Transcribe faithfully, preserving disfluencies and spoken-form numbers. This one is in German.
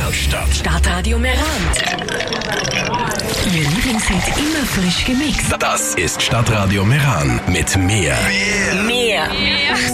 Altstadt. Stadtradio Meran. Ihr Lieblingshit immer frisch gemixt. Das ist Stadtradio Meran mit mehr. Mehr.